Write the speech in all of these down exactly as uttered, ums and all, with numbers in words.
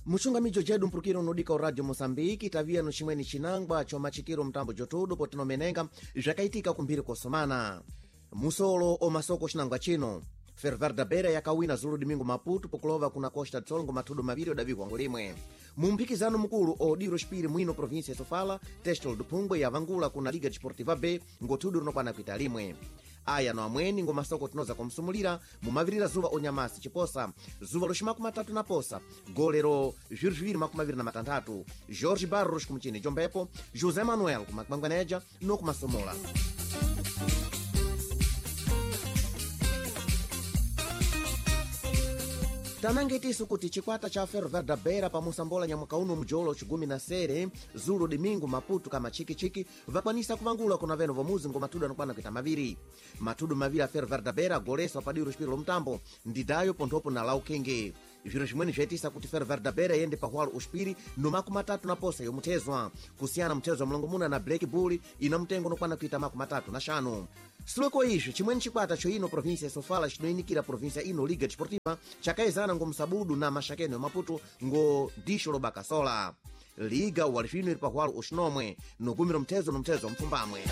muchungamijo jedu mpurukiro unodika uradio moçambique tavia no chimweni chinangwa chomachikiro mtambo jotudo potinomenenga zvakaitika kumbiri kosomana musolo o masoko chinangwa chino ferroviária beira yakawina zulo domingo maputo pokulova kuna costa do sol ngomatudo maviri odavihwango limwe mumpikizano mukulu o diro xipiri mwino província ya sofala testol do phungwe yavangula kuna liga desportiva b ngotudo rinokwana kuita limwe aya no amweni ngomasoko tinoza kumsumulira mumavirira zuva onyamasi chiposa zuva loximakumi atatu na posa golero zviru ziviri makumi maviri na matanthatu jorge barros kumuchini jombepo josé manuel kumakwangwaneja nokumasomola tanange tisu kuti chikwata cha ferroviária beira pamusambola nyamuka uno mujolo chigumi na sere zulo domingo maputo kama chikichiki vakwanisa kuvangula kuna veno vomuzi ngomatudo anokwana kuita maviri matudo maviri a ferroviária beira goleswa padiro xipiri lomtambo ndidayo ponthopo na laukenge zviro zvimweni zvaitisa kuti ferroviária beira yende pahwalo uxipiri no makumi atatu na posa yomutezwa kusiyana mtezo wa mulongo muna na black bull ina mtengo nokwana kuita makumi atatu na xanu siloko izvi chimweni chikwata choino província ya sofala chinoyinikira província ino liga desportiva chakaizana ngomusabudu na maxakeno ya maputo ngo disho lobakasola liga walifino iri pahwalo uxinomwe nogumira mtezo no mtezo wa mpfumbamwe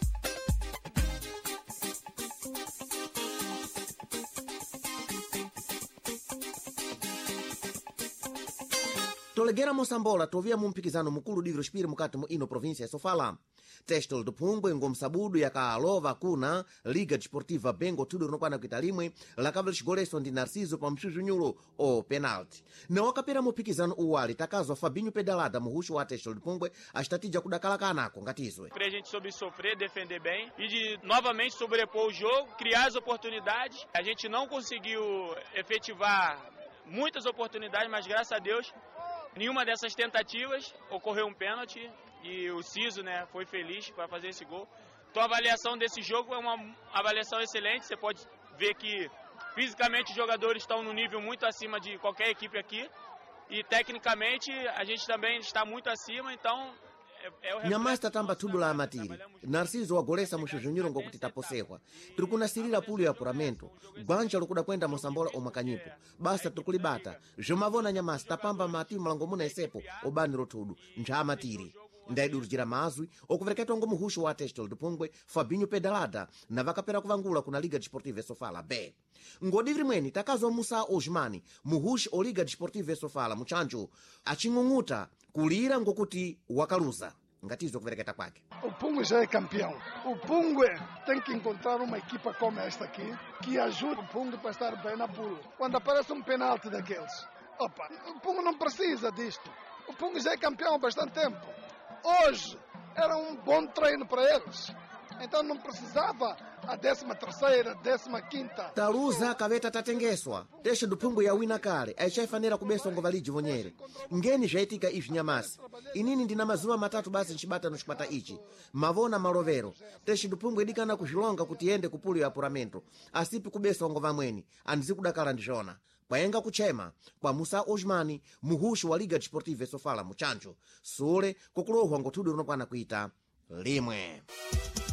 tolegera mosambola tovia mumpikizano mukulu diviro xipiri mukati mu ino província ya sofala testol do phungwe ngomsabudu yakaalova kuna liga desportiva bengo tudo rinokwana kuita limwe lakava lixigoleso ndi narciso pa mxuxunyulo o penalti nawakapera muphikizano uwali takazwa fabinho pedalada muhuxo wa testol do phungwe acitatija kudakalakanako ngatizwe a gente soube sofrer, defender bem e de novamente sobrepor o jogo, criar as oportunidades. A gente não conseguiu efetivar muitas oportunidades, mas graças a Deus nenhuma dessas tentativas ocorreu um pênalti e o Ciso, né, foi feliz para fazer esse gol. Então a avaliação desse jogo é uma avaliação excelente. Você pode ver que fisicamente os jogadores estão no nível muito acima de qualquer equipe aqui e tecnicamente a gente também está muito acima, então nyamasi tatamba tudo la amatiri narciso wagolesa muxuxunyiro ngokuti taposewa tiri kunasirira pulo ya apuramento bwanja likuda kwenda mosambola omwakanyipo basa tiri kulibata zomavona nyamasi tapamba matimu malango muna esepo obaniro tudo nja amatiri ndaidurujira mazwi okuvereketwa ngomuhuxo wa testol do phungwe fabinho pedalada na vakapera kuvangula kuna liga desportiva sofala b ngodiviri mweni takazwa musa osmani muhuxi o liga desportiva sofala muchanjo acing'ung'uta kulira ngokuti wakaluza ngatizo kuvereketa kwake. O Phungwe já é campeão. O Phungwe tem que encontrar uma equipa como esta aqui que ajude o Phungwe para estar bem na bula. Quando aparece um penalti daqueles, opa, o Phungwe não precisa disto. O Phungwe já é campeão há bastante tempo. Hoje era um bom treino para eles. Então não precisava a décima terceira, décima quinta. taluza kaveta tatengeswa teshe do phungwe yawina kale aichaifanira kubeswa ngovaliji vonyere ngeni zvayitika izvi nyamasi inini ndina mazuva matatu basi ncibata no cikwata ichi mavona malovero teshe do phungwe idikana kuzilonga kuti yende kupulo ya apuramento asipi kubeswa ngovamweni andizikudakala ndizvona kwayenga kuchema kwa musa osmani muhuxo wa liga desportiva sofala muchanjo sule kokulohwa ngotudo rinokwana kuita limwe.